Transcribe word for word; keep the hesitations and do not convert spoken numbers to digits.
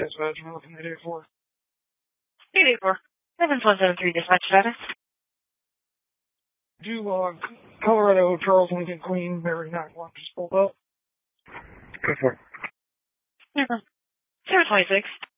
Dispatch, I'm looking at eight four. eight eight four. seven one seven three dispatch status. Do, uh, Colorado, Charles Lincoln, Queen, Mary nine one just pulled up. Go for it. zero twenty-six.